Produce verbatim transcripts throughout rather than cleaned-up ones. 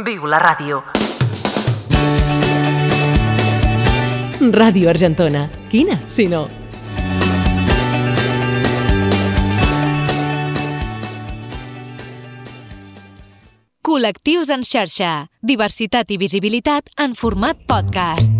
Viu la ràdio. Ràdio Argentona. Quina, si no? Col·lectius en xarxa. Diversitat i visibilitat en format podcast.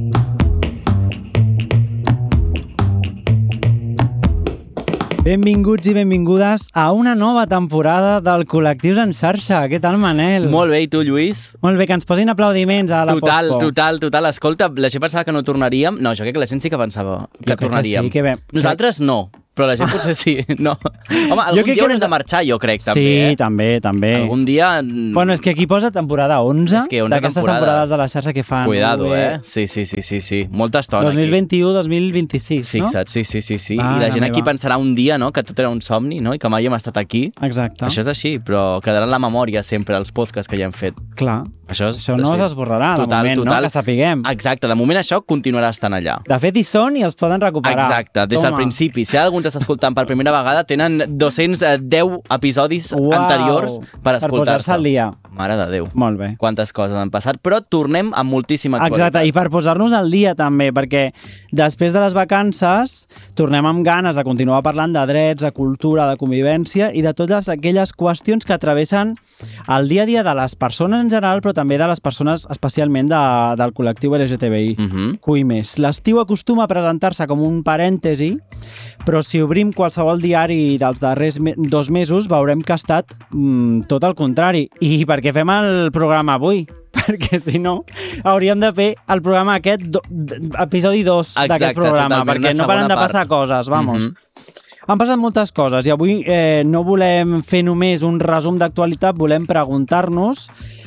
Benvinguts i benvingudes a una nova temporada del Col·lectius en xarxa. Què tal, Manel? Molt bé, i tu, Lluís? Molt bé, que ens posin aplaudiments a la total, postpo. Total, total. Escolta, la gent pensava que no tornaríem. No, jo crec que la gent sí que pensava que jo tornaríem. Que sí, que bé. Nosaltres no, però la gent potser sí. No. Home, algun dia haurem de marxar, jo crec, també. Sí, eh? també, també. Algun dia... Bueno, és que aquí posa temporada onze, és que onze d'aquestes temporades. temporades de la xarxa que fan. Cuidado, eh? Sí, sí, sí, sí, sí. Molta estona dos mil vint-i-u dos mil vint-i-sis, no? Fixa't, sí, sí, sí. sí. Ah, I la gent aquí meva. pensarà un dia, no?, que tot era un somni, no?, i que mai hem estat aquí. Exacte. Això és així, però quedarà en la memòria sempre els podcasts que ja hem fet. Clar. Això, és, això no sí. s'esborrarà, de total, moment, total. no?, que sapiguem. Exacte, de moment això continuarà estant allà. De fet, hi són i els poden recuperar. Exacte, des Toma. del principi. Si algú ens està escoltant per primera vegada, tenen dos-cents deu episodis Uau, anteriors per escoltar-se. Per posar-se al dia. Mare de Déu. Molt bé. Quantes coses han passat, però tornem amb moltíssima actualitat. Exacte, i per posar-nos al dia també, perquè després de les vacances tornem amb ganes de continuar parlant de drets, de cultura, de convivència i de totes aquelles qüestions que travessen el dia a dia de les persones en general, però també de les persones especialment de, del col·lectiu L G T B I. Uh-huh. Cui més. L'estiu acostuma a presentar-se com un parèntesi, però si obrim qualsevol diari dels darrers me dos mesos veurem que ha estat mm, tot el contrari. I per què fem el programa avui? Perquè si no hauríem de fer el programa aquest, do, episodi dos d'aquest programa, perquè no paren de passar part. coses, vamos. Mm-hmm. Han passat moltes coses i avui eh, no volem fer només un resum d'actualitat, volem preguntar-nos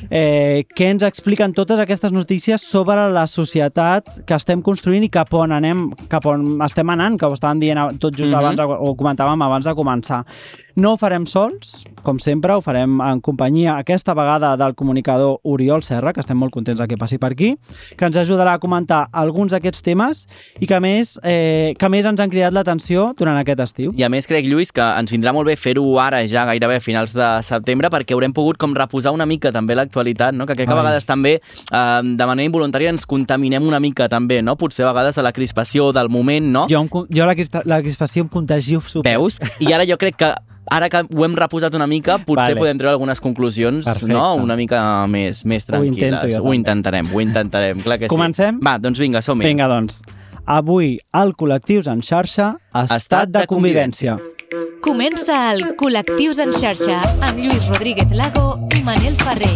eh, què ens expliquen totes aquestes notícies sobre la societat que estem construint i cap on anem, cap on estem anant, que ho estàvem dient tot just mm-hmm. abans, o comentàvem abans de començar. No ho farem sols, com sempre, ho farem en companyia aquesta vegada del comunicador Oriol Serra, que estem molt contents que passi per aquí, que ens ajudarà a comentar alguns d'aquests temes i que més, eh, que més ens han cridat l'atenció durant aquest estiu. I a més crec, Lluís, que ens vindrà molt bé fer-ho ara, ja gairebé a finals de setembre, perquè haurem pogut com reposar una mica també l'actualitat, no? Que crec que a vegades també eh, de manera involuntària ens contaminem una mica també, no? Potser a vegades a la crispació del moment, no? Jo, jo la, la crispació em contagio super. Veus? I ara jo crec que ara que ho hem reposat una mica, potser vale. podem treure algunes conclusions, Perfecte. no? Una mica més, més tranquil·les. Ho, intento, ho intentarem, ho intentarem, clar que sí. Comencem? Va, doncs vinga, som-hi. Vinga, doncs. Avui, al Col·lectius en xarxa, Estat, Estat de, de convivència. Comença el Col·lectius en xarxa amb Lluís Rodríguez Lago i Manel Ferrer.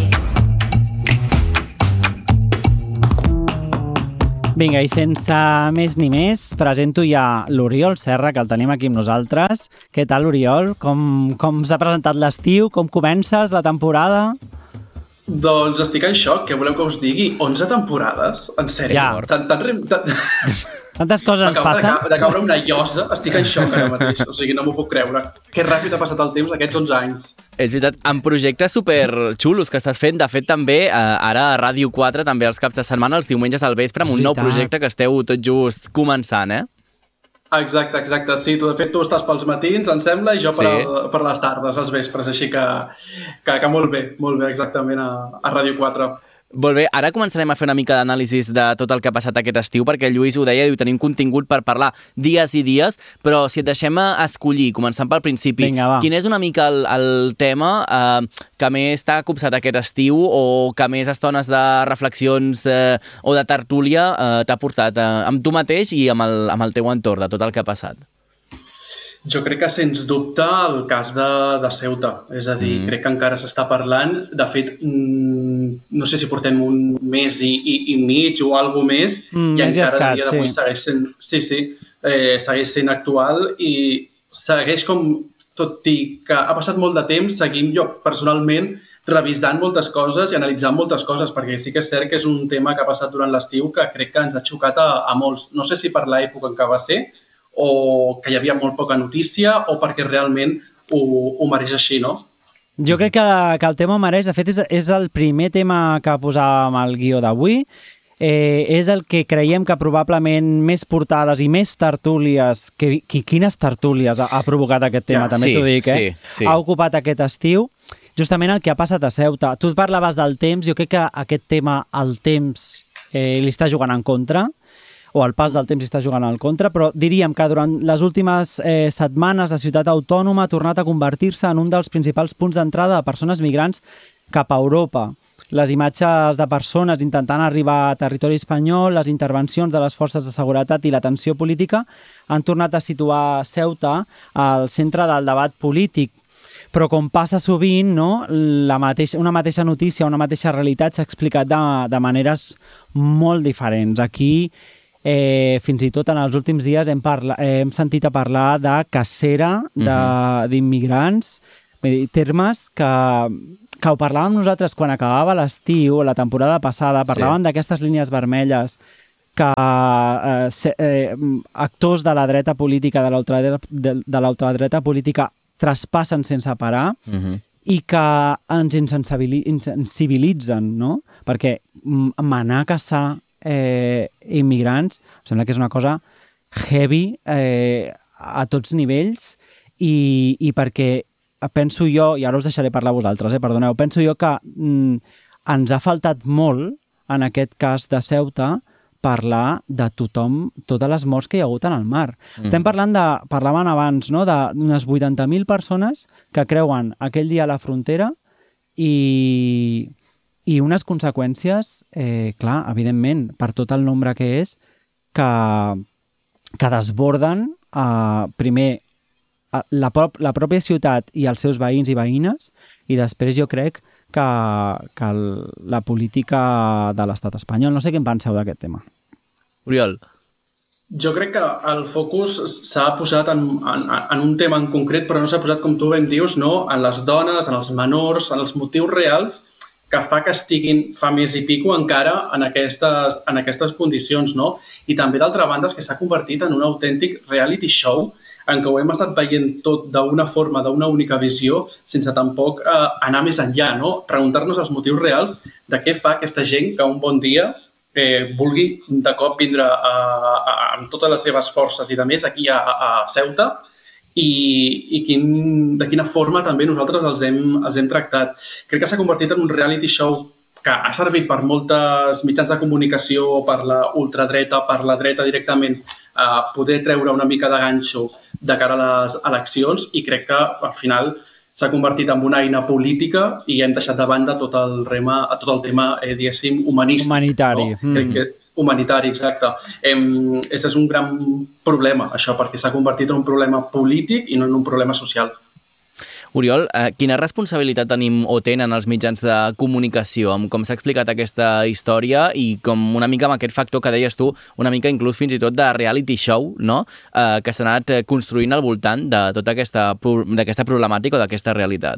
Vinga, i sense més ni més, presento ja l'Oriol Serra, que el tenim aquí amb nosaltres. Què tal, Oriol? Com, com s'ha presentat l'estiu? Com comences la temporada? Doncs estic en xoc, què voleu que us digui? onze temporades? En sèrio? Ja. Tan, tan, tan... Tantes coses ens passen. De, de caure una llosa, estic en xoc ara mateix. O sigui, no m'ho puc creure. Que ràpid ha passat el temps aquests onze anys. És veritat, amb projectes superxulos que estàs fent. De fet, també, eh, ara a Ràdio quatre, també els caps de setmana, els diumenges al vespre, amb un nou projecte que esteu tot just començant, eh? Exacte, exacte. Sí, tu, de fet, tu estàs pels matins, em sembla, i jo sí. per, el, per les tardes, els vespres. Així que, que, que molt bé, molt bé, exactament, a, a Ràdio quatre. Molt bé, ara començarem a fer una mica d'anàlisis de tot el que ha passat aquest estiu, perquè Lluís ho deia, diu, tenim contingut per parlar dies i dies, però si et deixem escollir, començant pel principi, Vinga, quin és una mica el, el tema eh, que més t'ha copsat aquest estiu o que més estones de reflexions eh, o de tertúlia eh, t'ha portat eh, amb tu mateix i amb el, amb el teu entorn, de tot el que ha passat? Jo crec que, sens dubte, el cas de, de Ceuta. És a dir, mm. crec que encara s'està parlant. De fet, mm, no sé si portem un mes i, i, i mig o alguna més, mm, i encara escat, a dia d'avui sí. segueix sent, sí, sí, eh, segueix sent actual i segueix com, tot i que ha passat molt de temps, seguim jo personalment revisant moltes coses i analitzant moltes coses, perquè sí que és cert que és un tema que ha passat durant l'estiu que crec que ens ha xocat a, a molts. No sé si per l'època en què va ser, o que hi havia molt poca notícia, o perquè realment ho, ho mereix així, no? Jo crec que, que el tema ho mereix. De fet, és, és el primer tema que posàvem al guió d'avui. Eh, és el que creiem que probablement més portades i més tertúlies, que, que quines tertúlies ha, ha provocat aquest tema, ja, també sí, t'ho dic, eh? Sí, sí. Ha ocupat aquest estiu. justament el que ha passat a Ceuta. Tu parlaves del temps, jo crec que aquest tema, el temps, eh, li està jugant en contra, o el pas del temps hi està jugant en contra, però diríem que durant les últimes eh, setmanes la ciutat autònoma ha tornat a convertir-se en un dels principals punts d'entrada de persones migrants cap a Europa. Les imatges de persones intentant arribar a territori espanyol, les intervencions de les forces de seguretat i la tensió política han tornat a situar Ceuta al centre del debat polític. Però com passa sovint, no, la mateixa, una mateixa notícia, una mateixa realitat s'ha explicat de, de maneres molt diferents. Aquí, eh, fins i tot en els últims dies, hem, parla, eh, hem sentit a parlar de cacera d'immigrants, uh-huh. termes que... que ho parlàvem nosaltres quan acabava l'estiu, la temporada passada, parlàvem sí. d'aquestes línies vermelles que eh, se, eh, actors de la dreta política, de l'ultradreta de, de l'ultradreta política traspassen sense parar uh-huh. i que ens insensibilitzen, no? Perquè manar a caçar eh, immigrants em sembla que és una cosa heavy eh, a tots nivells i, i perquè penso jo, i ara us deixaré parlar a vosaltres, eh, perdoneu, penso jo que mm, ens ha faltat molt, en aquest cas de Ceuta, parlar de tothom, totes les morts que hi ha hagut en el mar. Mm. Estem parlant de, parlaven abans, no?, d'unes vuitanta mil persones que creuen aquell dia a la frontera i, i unes conseqüències, eh, clar, evidentment, per tot el nombre que és, que, que desborden, eh, primer, La, prop, la pròpia ciutat i els seus veïns i veïnes, i després jo crec que, que el, la política de l'estat espanyol. No sé què en penseu d'aquest tema. Oriol. Jo crec que el focus s'ha posat en, en, en un tema en concret, però no s'ha posat, com tu ben dius, no? En les dones, en els menors, en els motius reals que fa que estiguin fa més i pico encara en aquestes, en aquestes condicions, no? I també, d'altra banda, és que s'ha convertit en un autèntic reality show en què ho hem estat veient tot d'una forma, d'una única visió, sense tampoc eh, anar més enllà, no? Preguntar-nos els motius reals de què fa aquesta gent que un bon dia eh, vulgui de cop vindre a, a, amb totes les seves forces i de més aquí a, a Ceuta i, i quin, de quina forma també nosaltres els hem, els hem tractat. Crec que s'ha convertit en un reality show que ha servit per moltes mitjans de comunicació, per la ultradreta, per la dreta directament, a poder treure una mica de ganxo de cara a les eleccions i crec que al final s'ha convertit en una eina política i hem deixat de banda tot el, rema, tot el tema, eh, diguéssim, humanístic. Humanitari. No? Mm. Crec que humanitari, exacte. Eh, és un gran problema, això, perquè s'ha convertit en un problema polític i no en un problema social. Oriol, eh, quina responsabilitat tenim o tenen els mitjans de comunicació amb com s'ha explicat aquesta història i com una mica amb aquest factor que deies tu, una mica inclús fins i tot de reality show, no? eh, que s'ha anat construint al voltant de tota aquesta, d'aquesta problemàtica o d'aquesta realitat?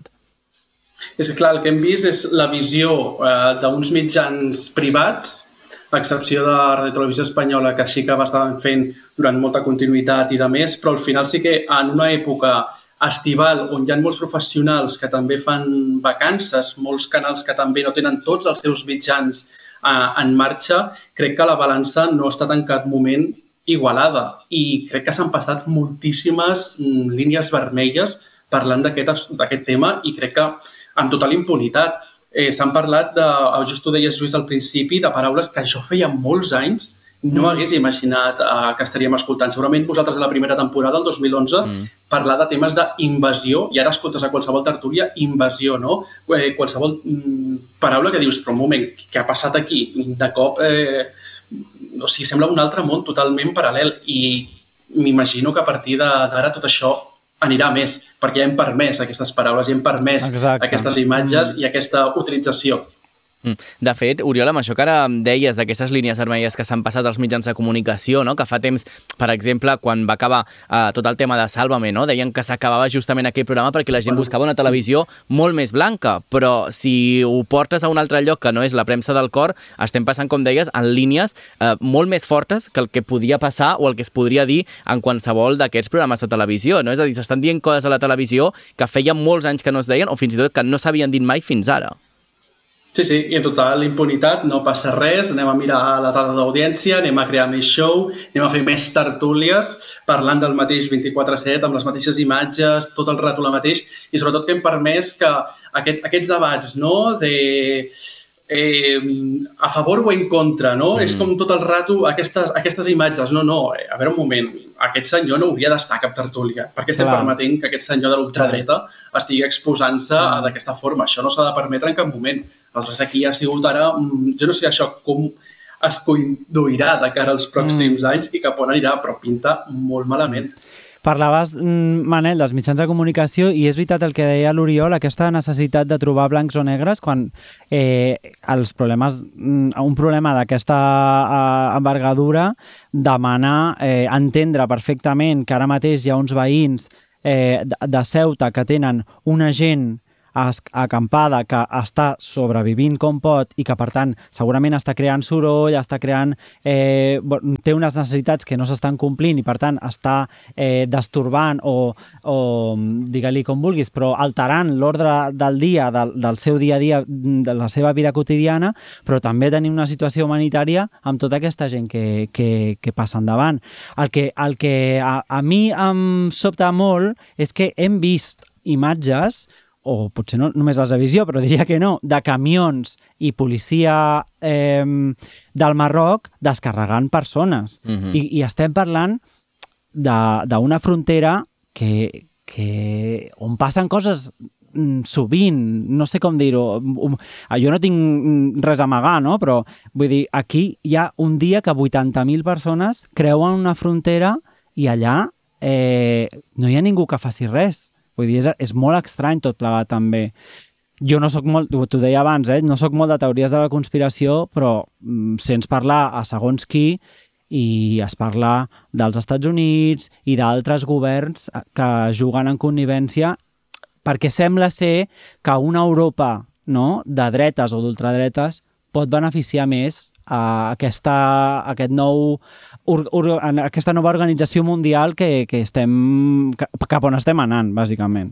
És clar, el que hem vist és la visió eh, d'uns mitjans privats, a excepció de Ràdio Televisió Espanyola, que sí que va estar fent durant molta continuïtat i de més, però al final sí que en una època estival, on hi ha molts professionals que també fan vacances, molts canals que també no tenen tots els seus mitjans eh, en marxa, crec que la balança no ha estat en cap moment igualada i crec que s'han passat moltíssimes mm, línies vermelles parlant d'aquest tema i crec que amb total impunitat. Eh, s'han parlat, de, just ho deies Lluís al principi, de paraules que jo feia molts anys no m'hagués imaginat uh, que estaríem escoltant. Segurament vosaltres a la primera temporada, el dos mil onze, mm. parlar de temes d'invasió, i ara escoltes a qualsevol tertúlia, invasió, no? Eh, qualsevol mm, paraula que dius, però un moment, què ha passat aquí? De cop, eh, o sigui, sembla un altre món totalment paral·lel i m'imagino que a partir d'ara tot això anirà més, perquè ja hem permès aquestes paraules, ja hem permès Exacte. Aquestes imatges mm. i aquesta utilització. De fet, Oriol, amb això que ara deies d'aquestes línies vermelles que s'han passat als mitjans de comunicació, no? Que fa temps, per exemple, quan va acabar eh, tot el tema de Sálvame, no? Deien que s'acabava justament aquell programa perquè la gent bueno. buscava una televisió molt més blanca, però si ho portes a un altre lloc que no és la premsa del cor, estem passant, com deies, en línies eh, molt més fortes que el que podia passar o el que es podria dir en qualsevol d'aquests programes de televisió, no? És a dir, s'estan dient coses a la televisió que feia molts anys que no es deien o fins i tot que no s'havien dit mai fins ara. Sí, sí, i en total impunitat, no passa res, anem a mirar la dada d'audiència, anem a crear més show, anem a fer més tertúlies, parlant del mateix vint-i-quatre set, amb les mateixes imatges, tot el rato la mateix, i sobretot que hem permès que aquest, aquests debats, no?, de... Eh, a favor o en contra, no? Mm. És com tot el rato aquestes, aquestes imatges. No, no, eh, a veure un moment, aquest senyor no hauria d'estar a cap tertúlia. Per què estem Clar. permetent que aquest senyor de l'ultradreta estigui exposant-se mm. d'aquesta forma? Això no s'ha de permetre en cap moment. Aleshores, aquí ha sigut ara... Jo no sé això com es conduirà de cara als pròxims mm. anys i cap on anirà, però pinta molt malament. Parlaves, Manel, dels mitjans de comunicació i és veritat el que deia l'Oriol, aquesta necessitat de trobar blancs o negres quan eh, els problemes, un problema d'aquesta eh, envergadura demana eh, entendre perfectament que ara mateix hi ha uns veïns eh, de Ceuta que tenen una gent acampada que està sobrevivint com pot i que, per tant, segurament està creant soroll, està creant... Eh, té unes necessitats que no s'estan complint i, per tant, està eh, destorbant o, o digue-li com vulguis, però alterant l'ordre del dia, del, del seu dia a dia, de la seva vida quotidiana, però també tenim una situació humanitària amb tota aquesta gent que, que, que passa endavant. El que, el que a, a mi em sobta molt és que hem vist imatges o potser no només les de visió, però diria que no, de camions i policia eh, del Marroc descarregant persones. Uh-huh. I, I estem parlant d'una frontera que, que, on passen coses sovint, no sé com dir-ho. Jo no tinc res a amagar, no? Però vull dir, aquí hi ha un dia que vuitanta mil persones creuen una frontera i allà eh, no hi ha ningú que faci res. Vull dir, és, és molt estrany tot plegat també. Jo no sóc molt, t'ho deia abans, eh? no sóc molt de teories de la conspiració, però mm, sents parlar a segons qui i es parla dels Estats Units i d'altres governs que juguen en connivència perquè sembla ser que una Europa, no?, de dretes o d'ultradretes pot beneficiar més a aquesta, a aquest nou, ur, ur, a aquesta nova organització mundial que, que estem, cap on estem anant, bàsicament.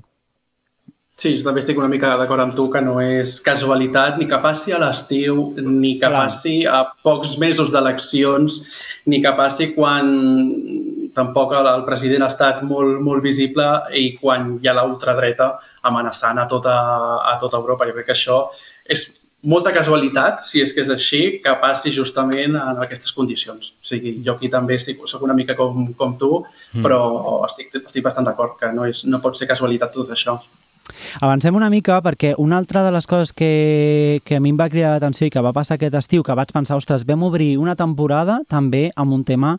Sí, jo també estic una mica d'acord amb tu que no és casualitat ni que passi a l'estiu, ni que Clar. passi a pocs mesos d'eleccions, ni que passi quan tampoc el president ha estat molt, molt visible i quan hi ha l'ultradreta amenaçant a tota, a tota Europa. Jo crec que això és molta casualitat, si és que és així, que passi justament en aquestes condicions. O sigui, jo aquí també soc una mica com, com tu, mm. però estic, estic bastant d'acord que no, és, no pot ser casualitat tot això. Avancem una mica perquè una altra de les coses que, que a mi em va cridar l'atenció i que va passar aquest estiu, que vaig pensar, ostres, vam obrir una temporada també amb un tema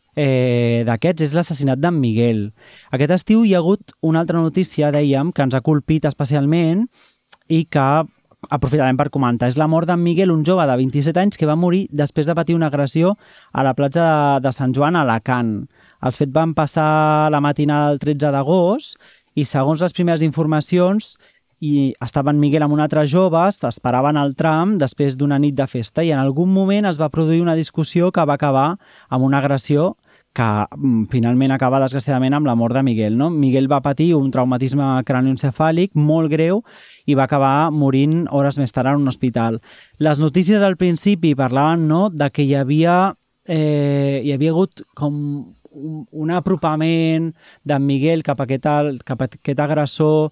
eh, d'aquests, és l'assassinat d'en Miguel. Aquest estiu hi ha hagut una altra notícia, dèiem, que ens ha colpit especialment i que aprofitarem per comentar. És la mort d'en Miguel, un jove de vint-i-set anys que va morir després de patir una agressió a la platja de, de Sant Joan a Alacant. Els fets van passar la matinada del tretze d'agost i segons les primeres informacions i estava en Miguel amb un altre jove, esperaven el tram després d'una nit de festa i en algun moment es va produir una discussió que va acabar amb una agressió que finalment acaba desgraciadament amb la mort de Miguel. No? Miguel va patir un traumatisme cranioencefàlic molt greu i va acabar morint hores més tard en un hospital. Les notícies al principi parlaven, no?, de que hi havia, eh, hi havia hagut com un, un apropament d'en Miguel cap a aquest, cap a aquest agressor.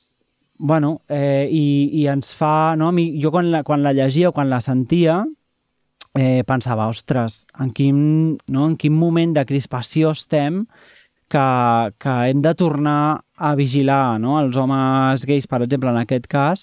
Bueno, eh, i, i ens fa... No? Jo quan la, quan la llegia o quan la sentia eh, pensava, ostres, en quin, no? en quin moment de crispació estem que, que hem de tornar a vigilar, no? Els homes gais, per exemple, en aquest cas,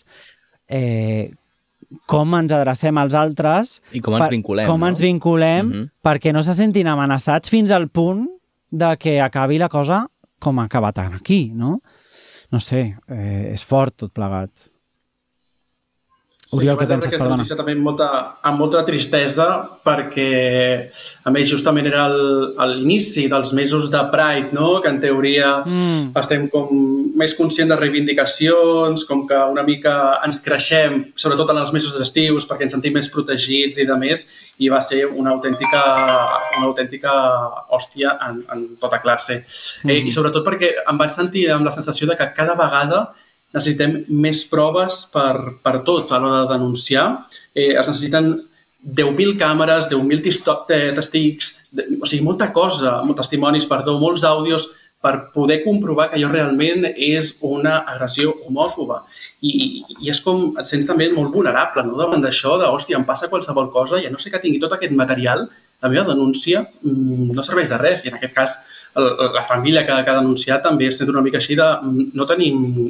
eh, com ens adrecem als altres i com ens vinculem, com no? ens vinculem mm-hmm. perquè no se sentin amenaçats fins al punt de que acabi la cosa com ha acabat aquí, no? No sé, eh, és fort tot plegat. Sí, Oriol, que penses? Aquesta Perdona. Notícia també amb molta, amb molta tristesa perquè, a més, justament era l'inici dels mesos de Pride, no? Que en teoria mm. estem com més conscients de reivindicacions, com que una mica ens creixem, sobretot en els mesos estius, perquè ens sentim més protegits i de més, i va ser una autèntica, una autèntica hòstia en, en tota classe. Mm. Eh, I sobretot perquè em vaig sentir amb la sensació de que cada vegada necessitem més proves per, per tot a l'hora de denunciar. Eh, es necessiten deu mil càmeres, deu mil testics, o sigui, molta cosa, molts testimonis, perdó, molts àudios per poder comprovar que allò realment és una agressió homòfoba. I, i, i és com, et sents també molt vulnerable, no?, davant d'això, de, hòstia, em passa qualsevol cosa, i a no ser que tingui tot aquest material, la meva denúncia no serveix de res. I en aquest cas, la família que, que ha denunciat també es sent una mica així de no tenim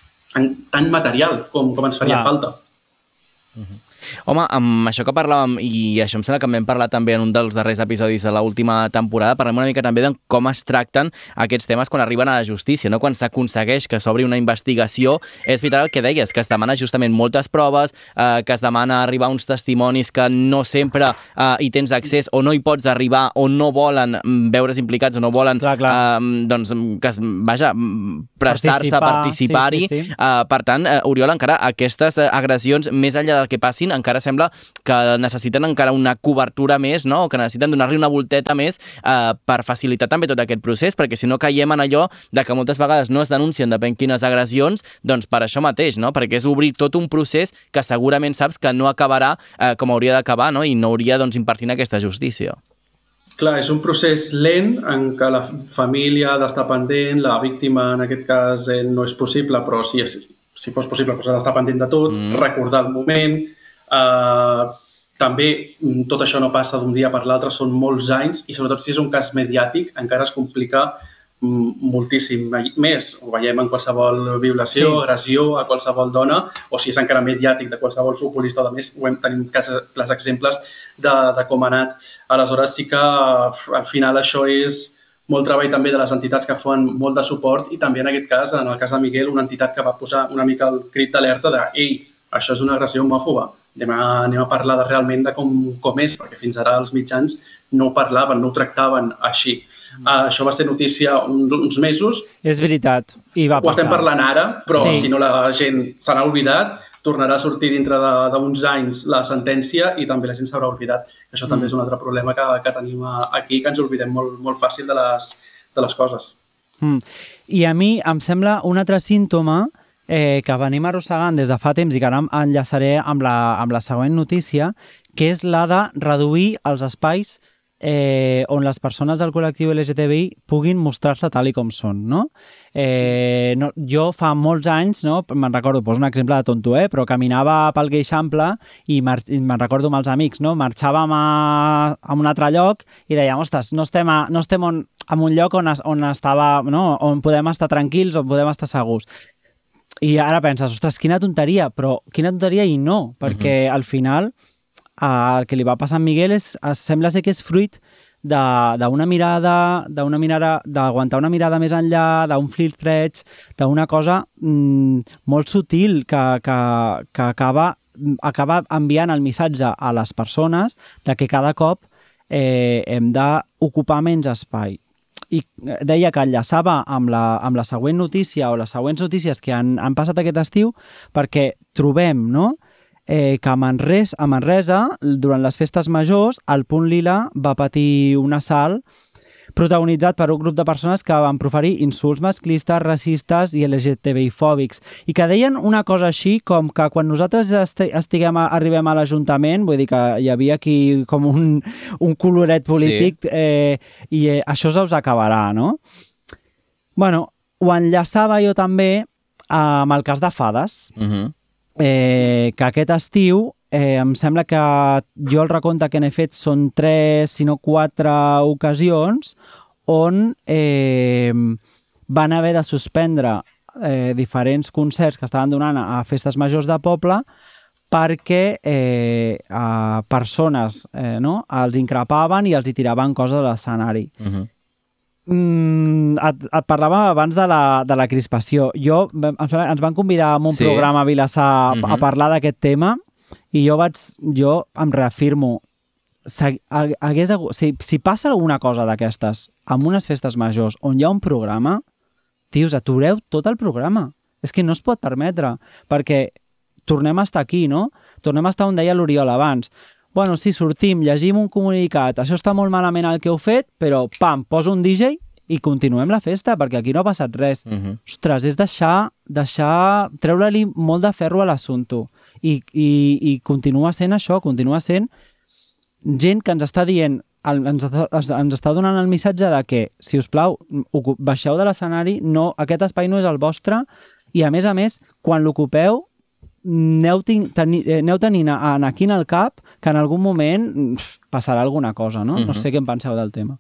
tant material com, com ens faria Clar. falta. Uh-huh. Home, amb això que parlàvem, i això em sembla que en vam parlar també en un dels darrers episodis de l'última temporada, parlem una mica també de com es tracten aquests temes quan arriben a la justícia, no? Quan s'aconsegueix que s'obri una investigació. És vital el que deies, que es demana justament moltes proves, eh, que es demana arribar a uns testimonis que no sempre eh, hi tens accés o no hi pots arribar o no volen veure's implicats o no volen clar, clar. Eh, doncs, que es, vaja, prestar-se a participar-hi. Sí, sí, sí. Eh, per tant, eh, Oriol, encara aquestes agressions, més enllà del que passin, encara sembla que necessiten encara una cobertura més, no? O que necessiten donar-li una volteta més eh, per facilitar també tot aquest procés, perquè si no caiem en allò de que moltes vegades no es denuncien depèn quines agressions, doncs per això mateix, no? Perquè és obrir tot un procés que segurament saps que no acabarà eh, com hauria d'acabar, no? I no hauria, doncs, impartint aquesta justícia. Clar, és un procés lent en què la família ha d'estar pendent, la víctima en aquest cas eh, no és possible, però si, si fos possible doncs ha d'estar pendent de tot, mm. recordar el moment. Uh, també tot això no passa d'un dia per l'altre, són molts anys i sobretot si és un cas mediàtic encara es complica moltíssim més. Ho veiem en qualsevol violació, sí. agressió a qualsevol dona, o si és encara mediàtic de qualsevol futbolista o de més, ho hem, tenim clars exemples de, de com ha anat. Aleshores sí que al final això és molt treball també de les entitats que fan molt de suport i també en aquest cas, en el cas de Miguel, una entitat que va posar una mica el crit d'alerta de ei, això és una agressió homòfoba. Anem a, anem a parlar de realment de com, com és, perquè fins ara els mitjans no ho parlaven, no ho tractaven així. Uh, això va ser notícia un, uns mesos. És veritat, i va passar. Ho estem parlant ara, però sí. si no la gent se n'ha oblidat, tornarà a sortir dintre d'uns anys la sentència i també la gent s'haurà oblidat. Això mm. també és un altre problema que, que tenim aquí, que ens oblidem molt, molt fàcil de les, de les coses. Mm. I a mi em sembla un altre símptoma Eh, que venim arrossegant des de fa temps i que ara enllaçaré amb la, amb la següent notícia, que és la de reduir els espais eh, on les persones del col·lectiu L G T B I puguin mostrar-se tal i com són, no? Eh, no jo fa molts anys, no, me'n recordo, poso un exemple de tonto, eh, però caminava pel Gueixample i, i me'n recordo amb els amics, no? Marxàvem a, a un altre lloc i dèiem, ostres, no estem, a, no estem on, en un lloc on, es, on, estava, no? On podem estar tranquils, on podem estar segurs. I ara penses, ostres, quina tonteria, però quina tonteria i no, perquè uh-huh. al final eh, el que li va passar a Miguel és, sembla ser que és fruit d'una mirada, d'una mirada, d'aguantar una mirada més enllà, d'un filtreig, d'una cosa mm, molt sutil que, que, que acaba, acaba enviant el missatge a les persones de que cada cop eh, hem d'ocupar menys espai. I deia que enllaçava amb la, amb la següent notícia o les següents notícies que han, han passat aquest estiu perquè trobem, no?, eh, que a Manresa, a Manresa, durant les festes majors, el Punt Lila va patir un assalt protagonitzat per un grup de persones que van proferir insults masclistes, racistes i L G T B I fòbics, i que deien una cosa així com que quan nosaltres estiguem a, arribem a l'Ajuntament, vull dir que hi havia aquí com un, un coloret polític, sí. eh, i eh, això se us acabarà, no? Bueno, ho enllaçava jo també amb el cas de Fades, uh-huh. eh, que aquest estiu Eh, em sembla que jo el recompte que n'he fet són tres, si no quatre ocasions on eh, van haver de suspendre eh, diferents concerts que estaven donant a festes majors de poble perquè eh, a persones eh, no, els increpaven i els hi tiraven coses a l'escenari. Uh-huh. Mm, et, et parlava abans de la, de la crispació. Jo, ens van convidar a un sí. programa a Vilassar uh-huh. a parlar d'aquest tema. I jo vaig, jo em reafirmo, hagués, si, si passa alguna cosa d'aquestes amb unes festes majors on hi ha un programa, tios, atureu tot el programa. És que no es pot permetre, perquè tornem a estar aquí, no? Tornem a estar on deia l'Oriol abans. Bueno, sí, sortim, llegim un comunicat, això està molt malament el que heu fet, però pam, poso un D J i continuem la festa, perquè aquí no ha passat res. Uh-huh. Ostres, és deixar, deixar treure-li molt de ferro a l'assumpte. I, i, I continua sent això, continua sent gent que ens està dient, ens, ens està donant el missatge de que, si us plau, baixeu de l'escenari, no, aquest espai no és el vostre, i a més a més, quan l'ocupeu, aneu, teni, aneu tenint aquí en el cap que en algun moment passarà alguna cosa, no? Uh-huh. No sé què en penseu del tema.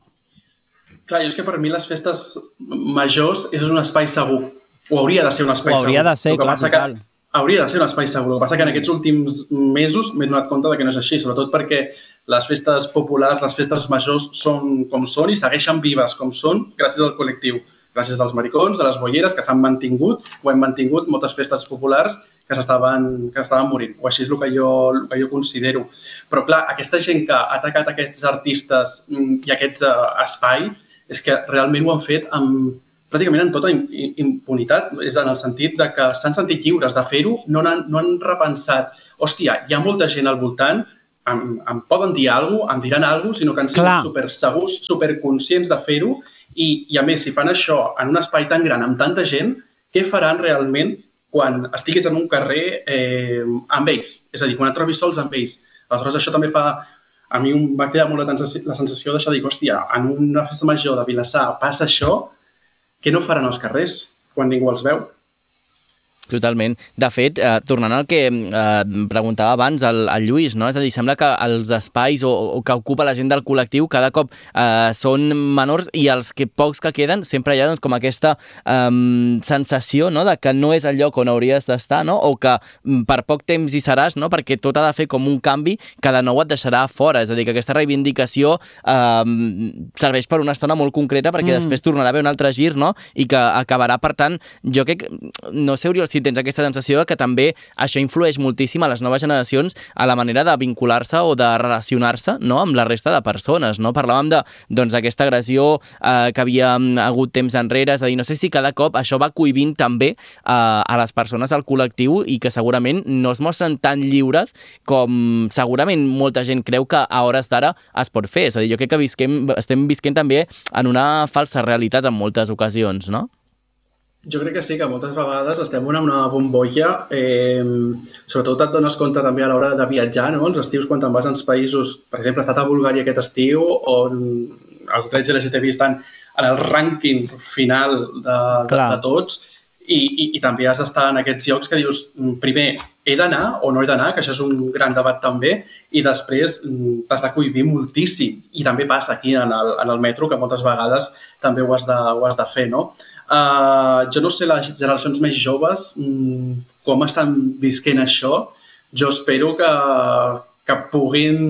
Clar, jo és que per mi les festes majors és un espai segur. O hauria de ser un espai segur. O hauria de ser, clar, total. Hauria de ser un espai segur. El que passa que en aquests últims mesos m'he donat compte de que no és així, sobretot perquè les festes populars, les festes majors són com són i segueixen vives com són gràcies al col·lectiu. Gràcies als maricons, de les bolleres, que s'han mantingut, o hem mantingut moltes festes populars que s'estaven que estaven morint. O així és el que, jo, el que jo considero. Però, clar, aquesta gent que ha atacat aquests artistes i aquests uh, espai és que realment ho han fet amb, pràcticament en tota impunitat. És en el sentit de que s'han sentit lliures de fer-ho, no han, no han repensat. Hòstia, hi ha molta gent al voltant, em, em poden dir alguna cosa, em diran alguna cosa, sinó que han sigut supersegurs, superconscients de fer-ho. I, I a més, si fan això en un espai tan gran, amb tanta gent, què faran realment quan estiguis en un carrer eh, amb ells? És a dir, quan et trobis sols amb ells. Aleshores, això també fa... A mi m'ha quedat molt la sensació d'això, de dir, hòstia, en una festa major de Vilassar passa això, què no faran als carrers quan ningú els veu? Totalment. De fet, eh, tornant al que eh, preguntava abans el, el Lluís, no? És a dir, sembla que els espais o, o que ocupa la gent del col·lectiu cada cop eh, són menors i els que pocs que queden sempre hi ha doncs, com aquesta eh, sensació, no? De que no és el lloc on hauries d'estar, no? O que per poc temps hi seràs, no? Perquè tot ha de fer com un canvi que de nou et deixarà fora. És a dir, que aquesta reivindicació eh, serveix per una estona molt concreta perquè mm. després tornarà a haver un altre gir, no? I que acabarà, per tant, jo crec, no sé, Oriol, si tens aquesta sensació que també això influeix moltíssim a les noves generacions a la manera de vincular-se o de relacionar-se, no?, amb la resta de persones, no? Parlàvem de, doncs, aquesta agressió eh, que havia hagut temps enrere, és a dir, no sé si cada cop això va cohibint també eh, a les persones del col·lectiu i que segurament no es mostren tan lliures com segurament molta gent creu que a hores d'ara es pot fer. És a dir, jo crec que visquem, estem visquent també en una falsa realitat en moltes ocasions, no? Jo crec que sí, que moltes vegades estem en una bombolla, eh, sobretot et dones compte també a l'hora de viatjar, no? Els estius, quan te'n vas als països, per exemple, he estat a Bulgària aquest estiu, on els drets L G T B estan en el rànquing final de, de, de tots, i, i, i també has d'estar en aquests llocs que dius, primer, he d'anar o no he d'anar, que això és un gran debat també, i després t'has de cohibir moltíssim. I també passa aquí en el, en el metro, que moltes vegades també ho has de, ho has de fer, no? Uh, jo no sé les generacions més joves um, com estan visquent això. Jo espero que, que puguin...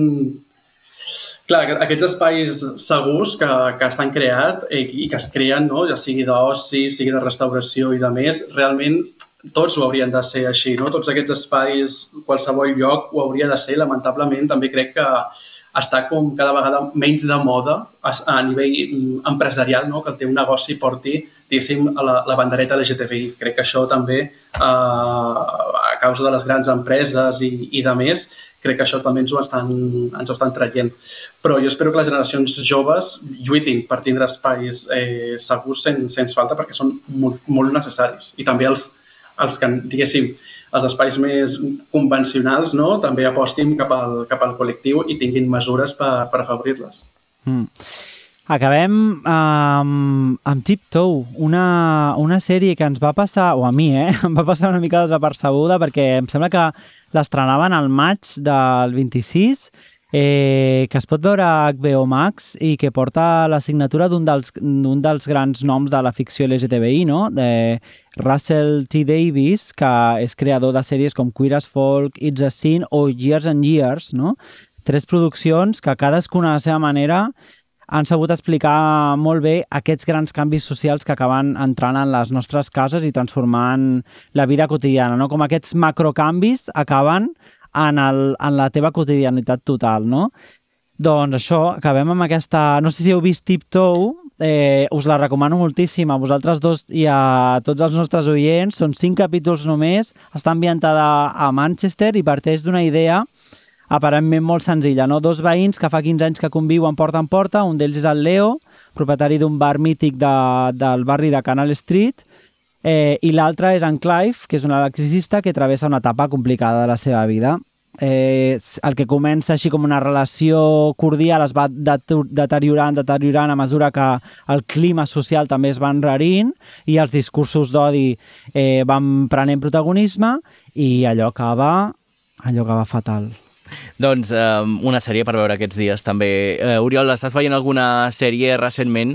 Clar, aquests espais segurs que, que estan creats i, i que es creen, no? Ja sigui d'oci, sigui de restauració i de més, realment tots ho haurien de ser així, no? Tots aquests espais, qualsevol lloc, ho hauria de ser. Lamentablement, també crec que està com cada vegada menys de moda a, a nivell empresarial, no? Que el teu negoci porti, diguéssim, la, la bandereta L G T B I. Crec que això també, eh, a causa de les grans empreses i, i de més, crec que això també ens ho estan, ens ho estan traient. Però jo espero que les generacions joves lluitin per tindre espais eh, segurs sens, sens falta, perquè són molt, molt necessaris. I també els, els que, diguéssim, els espais més convencionals, no? També apostin cap al, cap al col·lectiu i tinguin mesures per, per afavorir-les. Mm. Acabem um, amb Tiptoe, una, una sèrie que ens va passar, o a mi, eh? Em va passar una mica desapercebuda perquè em sembla que l'estrenaven al maig del vint-i-sis, eh, que es pot veure a H B O Max i que porta la signatura d'un dels, d'un dels grans noms de la ficció L G T B I, no? De Russell T. Davies, que és creador de sèries com Queer as Folk, It's a Sin o Years and Years, no? Tres produccions que cadascuna a la seva manera han sabut explicar molt bé aquests grans canvis socials que acaben entrant en les nostres cases i transformant la vida quotidiana, no? Com aquests macrocanvis acaben en, el, en la teva quotidianitat total, no? Doncs això, acabem amb aquesta... No sé si heu vist Tiptoe, eh, us la recomano moltíssim a vosaltres dos i a tots els nostres oients. Són cinc capítols només, està ambientada a Manchester i parteix d'una idea aparentment molt senzilla, no? Dos veïns que fa quinze anys que conviuen porta en porta, un d'ells és el Leo, propietari d'un bar mític de, del barri de Canal Street, eh, i l'altre és en Clive, que és un electricista que travessa una etapa complicada de la seva vida. Eh, el que comença així com una relació cordial es va deteriorant, deteriorant a mesura que el clima social també es va enrarint i els discursos d'odi eh, van prenent protagonisme i allò acaba, allò acaba fatal. Doncs eh, una sèrie per veure aquests dies també. Eh, Oriol, estàs veient alguna sèrie recentment?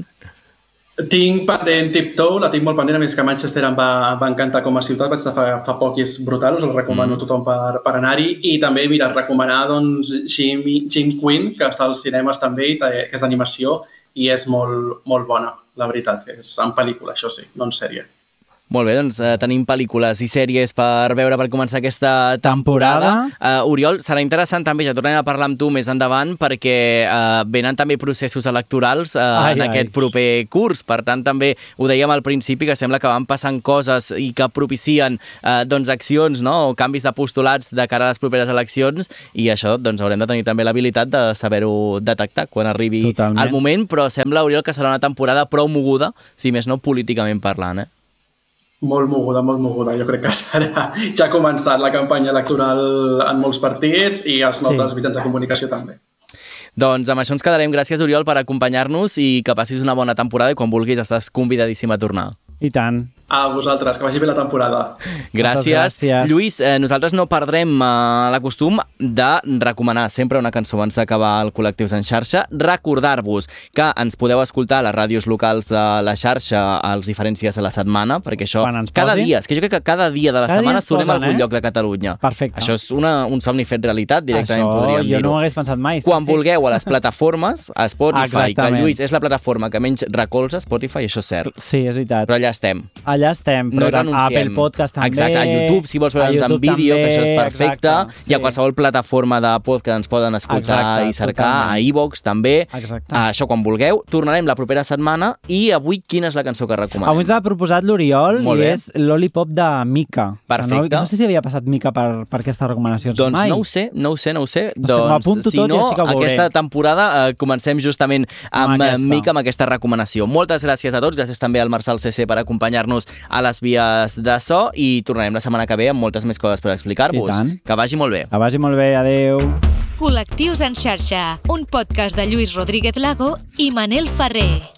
Tinc pendent Tiptoe, la tinc molt pendent, a més que Manchester em va, va encantar com a ciutat, vaig estar fa, fa poc i és brutal, us el recomano mm. a tothom per, per anar-hi. I també, mira, recomanar doncs, Jim, Jim Quinn, que està als cinemes també, que és d'animació, i és molt, molt bona, la veritat. És en pel·lícula, això sí, no en sèrie. Molt bé, doncs eh, tenim pel·lícules i sèries per veure per començar aquesta temporada. temporada. Uh, Oriol, serà interessant també, ja tornem a parlar amb tu més endavant, perquè uh, venen també processos electorals uh, ai, en ai. aquest proper curs. Per tant, també ho dèiem al principi, que sembla que van passant coses i que propicien uh, doncs, accions, no? O canvis de postulats de cara a les properes eleccions, i això doncs, haurem de tenir també l'habilitat de saber-ho detectar quan arribi Totalment. el moment, però sembla, Oriol, que serà una temporada prou moguda, si més no políticament parlant, eh? Molt moguda, molt moguda. Jo crec que serà... Ja ha començat la campanya electoral en molts partits i els nostres sí. mitjans de comunicació també. Doncs amb això ens quedarem. Gràcies, Oriol, per acompanyar-nos i que passis una bona temporada i quan vulguis estàs convidadíssim a tornar. I tant. A vosaltres, que vagi bé la temporada. Gràcies. gràcies. Lluís, eh, nosaltres no perdrem eh, la costum de recomanar sempre una cançó abans d'acabar el Col·lectius en xarxa. Recordar-vos que ens podeu escoltar a les ràdios locals de la xarxa als diferents dies de la setmana, perquè això cada dia, és que jo crec que cada dia de la cada setmana sonem a algun eh? lloc de Catalunya. Perfecte. Això és una, un somni fet realitat, directament això, podríem dir-ho. Jo no ho hagués pensat mai. Quan sí. vulgueu a les plataformes, a Spotify, Exactament. que Lluís és la plataforma que menys recolza, Spotify, això és cert. Sí, és veritat. Però allà estem. Allà estem, però no a Apple Podcast també. Exacte, a YouTube, si vols veure'ns en vídeo, també, que això és perfecte. Exacte, sí. I a qualsevol plataforma de podcast ens poden escoltar exacte, i cercar, totalment. A iVoox també. Exacte. Això quan vulgueu. Tornarem la propera setmana i avui quina és la cançó que recomanem? Avui ens ha proposat l'Oriol i és Lollipop de Mika. Perfecte. No, no sé si havia passat Mika per, per aquestes recomanacions doncs mai. no ho sé, no ho sé, no ho sé. No doncs, m'apunto si tot no, i així que ho veuré. Aquesta temporada eh, comencem justament amb, amb Mika, amb aquesta recomanació. Moltes gràcies a tots, gràcies també al Marçal C C per acompanyar-nos a les vies de so i tornarem la setmana que ve amb moltes més coses per explicar-vos. Que vagi molt bé. Que vagi molt bé, adeu. Col·lectius en xarxa, un podcast de Lluís Rodríguez Lago i Manel Ferrer.